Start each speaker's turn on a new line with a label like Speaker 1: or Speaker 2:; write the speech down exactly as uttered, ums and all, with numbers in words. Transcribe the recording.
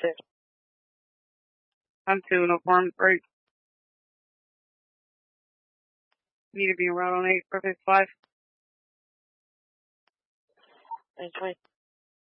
Speaker 1: six. I'm two uniform break. Need to be around on eight for fifty-five.
Speaker 2: Thanks,